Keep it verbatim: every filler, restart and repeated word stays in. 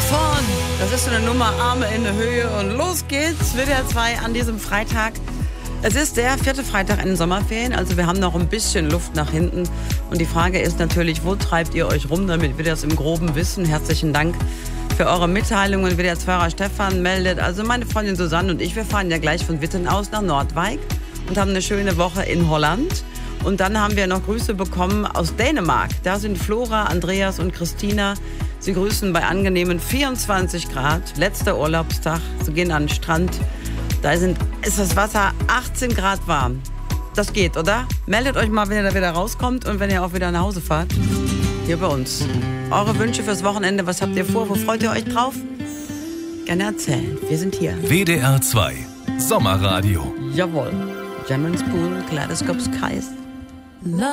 Von, das ist so eine Nummer, Arme in der Höhe und los geht's, W D R zwei an diesem Freitag. Es ist der vierte Freitag in den Sommerferien, also wir haben noch ein bisschen Luft nach hinten. Und die Frage ist natürlich, wo treibt ihr euch rum, damit wir das im Groben wissen. Herzlichen Dank für eure Mitteilungen. W D R zwei-Fahrer Stefan meldet, also meine Freundin Susanne und ich, wir fahren ja gleich von Witten aus nach Nordwijk und haben eine schöne Woche in Holland. Und dann haben wir noch Grüße bekommen aus Dänemark. Da sind Flora, Andreas und Christina. Sie grüßen bei angenehmen vierundzwanzig Grad. Letzter Urlaubstag. Sie gehen an den Strand. Da sind, ist das Wasser achtzehn Grad warm. Das geht, oder? Meldet euch mal, wenn ihr da wieder rauskommt und wenn ihr auch wieder nach Hause fahrt. Hier bei uns. Eure Wünsche fürs Wochenende, was habt ihr vor? Wo freut ihr euch drauf? Gerne erzählen. Wir sind hier. W D R zwei Sommerradio. Jawohl. Jam and Spoon, Kaleidoscope Skies.